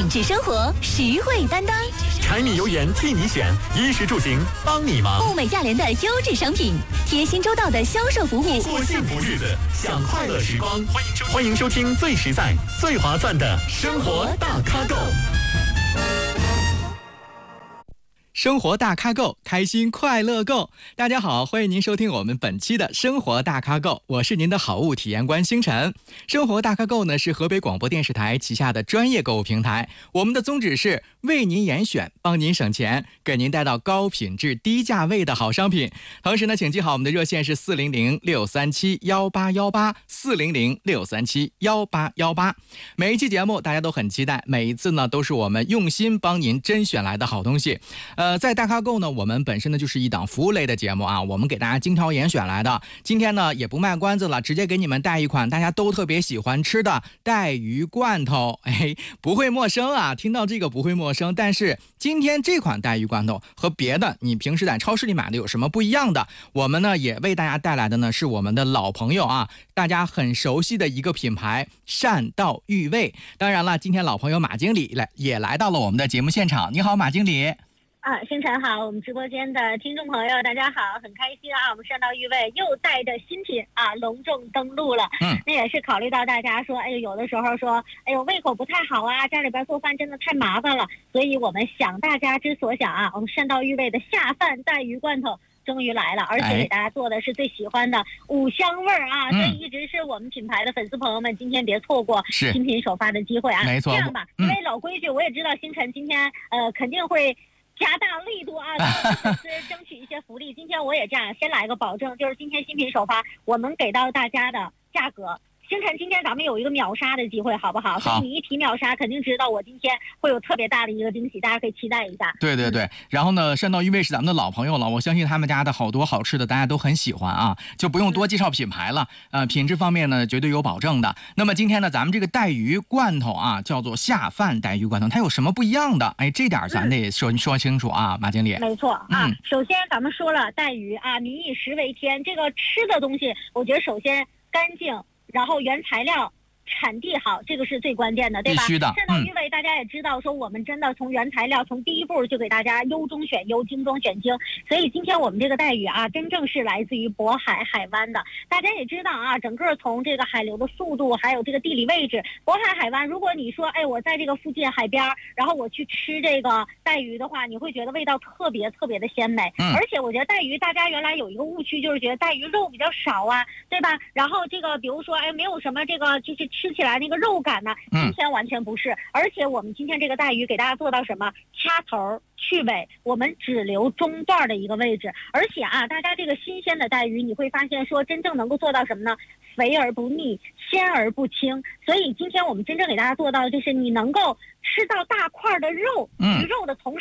品质生活，实惠担当。 柴米油盐替你选，衣食住行帮你忙。 物美价廉的优质商品，贴心周到的销售服务， 过幸福日子，享快乐时光。欢迎收听最实在、最划算的生活大咖购。 生活大咖购，开心快乐购。大家好，欢迎您收听我们本期的生活大咖购，我是您的好物体验官星辰。生活大咖购呢是河北广播电视台旗下的专业购物平台，我们的宗旨是为您严选，帮您省钱，给您带到高品质低价位的好商品。同时呢，请记好我们的热线是400-637-1818，400-637-1818。每一期节目大家都很期待，每一次呢都是我们用心帮您甄选来的好东西。在大咖购呢，我们本身呢就是一档服务类的节目啊，我们给大家精挑严选来的。今天呢也不卖关子了，直接给你们带一款大家都特别喜欢吃的带鱼罐头。不会陌生啊，听到这个不会陌生。但是今天这款带鱼罐头和别的你平时在超市里买的有什么不一样的？我们呢也为大家带来的呢是我们的老朋友啊，大家很熟悉的一个品牌善道育味。当然了，今天老朋友马经理也来到了我们的节目现场。你好，马经理。 星辰好，我们直播间的听众朋友大家好，很开心啊，我们善道育味又带着新品啊隆重登陆了。那也是考虑到大家说，有的时候说，胃口不太好啊，家里边做饭真的太麻烦了，所以我们想大家之所想啊，我们善道育味的下饭带鱼罐头终于来了，而且给大家做的是最喜欢的五香味啊，所以一直是我们品牌的粉丝朋友们，今天别错过新品首发的机会啊。 没错， 这样吧，因为老规矩，我也知道星辰今天肯定会加大力度啊，给粉丝争取一些福利。今天我也这样，先来个保证，就是今天新品首发，我们给到大家的价格。星辰，今天咱们有一个秒杀的机会，好不好？所以你一提秒杀，肯定知道我今天会有特别大的一个惊喜，大家可以期待一下。 对对对，然后呢，善道育味是咱们的老朋友了，我相信他们家的好多好吃的大家都很喜欢啊，就不用多介绍品牌了。品质方面呢，绝对有保证的。那么今天呢，咱们这个带鱼罐头啊，叫做下饭带鱼罐头，它有什么不一样的？这点咱得说清楚啊，马经理。 没错啊，首先咱们说了带鱼啊，民以食为天，这个吃的东西，我觉得首先干净。然后原材料产地好，这个是最关键的，对吧？ 必须的。 善道育味大家也知道，说我们真的从原材料从第一步就给大家优中选优，精中选精。所以今天我们这个带鱼啊，真正是来自于渤海海湾的。大家也知道啊，整个从这个海流的速度，还有这个地理位置，渤海海湾，如果你说我在这个附近海边，然后我去吃这个带鱼的话，你会觉得味道特别特别的鲜美。而且我觉得带鱼大家原来有一个误区，就是觉得带鱼肉比较少啊，对吧？然后这个比如说没有什么这个就是吃起来那个肉感呢，今天完全不是。而且我们今天这个带鱼给大家做到什么？掐头去尾，我们只留中段的一个位置。而且啊，大家这个新鲜的带鱼，你会发现说真正能够做到什么呢？肥而不腻，鲜而不清。所以今天我们真正给大家做到的就是你能够吃到大块的肉，鱼肉的同时